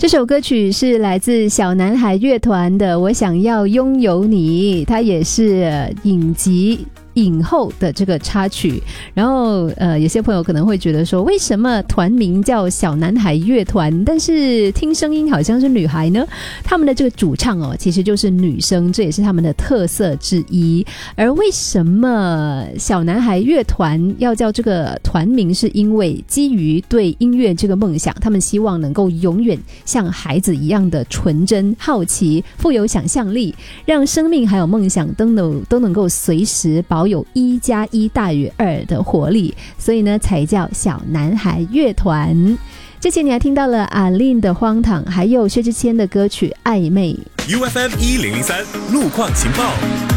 这首歌曲是来自小男孩乐团的《我想要拥有你》，它也是影集影后的这个插曲。然后有些朋友可能会觉得说，为什么团名叫小男孩乐团，但是听声音好像是女孩呢？他们的这个主唱其实就是女生，这也是他们的特色之一。而为什么小男孩乐团要叫这个团名，是因为基于对音乐这个梦想，他们希望能够永远像孩子一样的纯真、好奇、富有想象力，让生命还有梦想都能够随时保有1+1大于2的活力，所以呢才叫小男孩乐团。之前你还听到了阿令的荒唐，还有薛之谦的歌曲暧昧。 UFM 1003路况情报，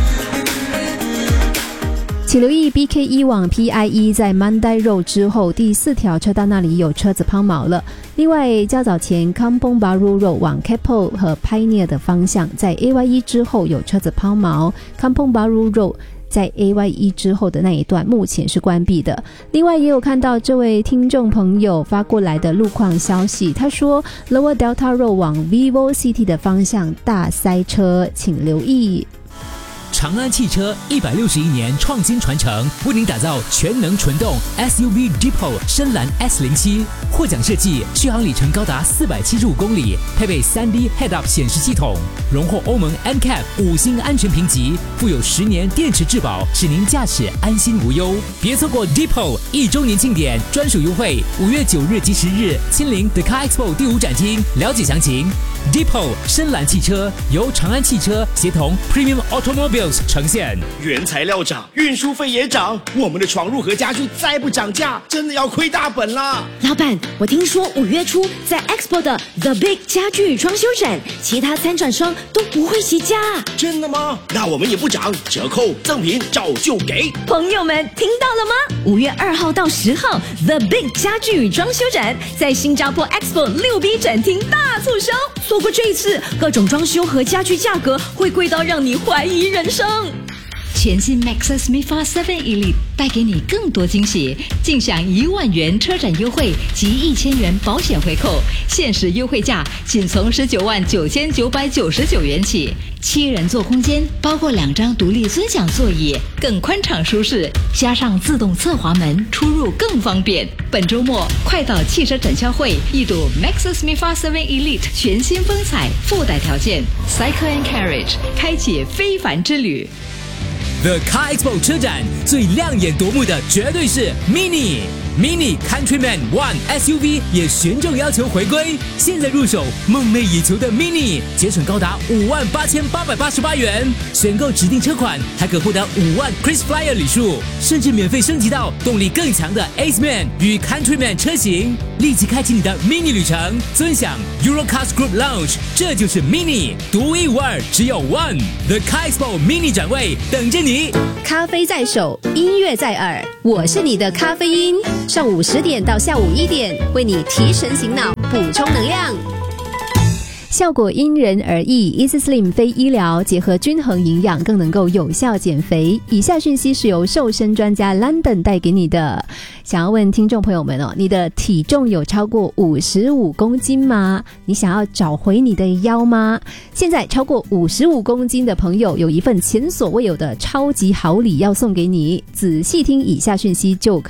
请留意 BK1 往 PIE 在 Mandai Road 之后第4条车道那里有车子抛锚了。另外较早前 Kampong Bahru Road 往 Keppel 和 Pioneer 的方向在 AYE 之后有车子抛锚， Kampong Bahru Road在 AYE 之后的那一段目前是关闭的。另外也有看到这位听众朋友发过来的路况消息，他说 Lower Delta Road 往 Vivo City 的方向大塞车，请留意。 长安汽车161年创新传承，为您打造全能纯动 SUV Depot 深蓝 S07， 获奖设计，续航里程高达475公里，配备 3D Head-Up 显示系统，荣获欧盟 NCAP 5星安全评级，附有10年电池质保，使您驾驶安心无忧。别错过 Depot 1周年庆典专属优惠，5月9日及10日亲临 The Car Expo 第5展厅，了解详情。Depot 深蓝汽车由长安汽车协同 Premium Automobiles 呈现。 原材料涨，运输费也涨，我们的床褥和家具再不涨价，真的要亏大本啦！ 老板，我听说5月初在 Expo 的 The Big 家具装修展，其他参展商都不会起价。 真的吗？那我们也不涨，折扣赠品照旧给。 朋友们听到了吗？5月2号到10号 The Big 家具装修展在新加坡 Expo 6B 展厅大促销，错过这一次，各种装修和家具价格会贵到让你怀疑人生。 全新 Maxus MIFA 7 Elite 带给你更多惊喜，尽享1万元车展优惠及1000元保险回扣，限时优惠价仅从19万9999元起。7人座空间，包括2张独立尊享座椅，更宽敞舒适，加上自动侧滑门，出入更方便。本周末快到汽车展销会一睹 Maxus MIFA 7 Elite 全新风采，附带条件 Cycle and Carriage 开启非凡之旅。 The Car Expo 车展最亮眼夺目的绝对是 Mini Countryman One SUV 也旋重要求回归，现在入手梦寐以求的 Mini 节省高达58888元，选购指定车款还可获得5万 KrisFlyer 礼数，甚至免费升级到动力更强的 Aceman 与 Countryman 车型，立即开启你的 Mini 旅程，尊享 Eurocars Group Lounge， 这就是 Mini 独一无二，只有 One The Car Expo Mini 展位等着你。 咖啡在手，音乐在耳，我是你的咖啡因。上午10点到下午1点，为你提神醒脑，补充能量。效果因人而异 ，Easy Slim 非医疗，结合均衡营养，更能够有效减肥。以下讯息是由瘦身专家 London 带给你的。想要问听众朋友们你的体重有超过55公斤吗？你想要找回你的腰吗？现在超过55公斤的朋友有一份前所未有的超级好礼要送给你，仔细听以下讯息就可以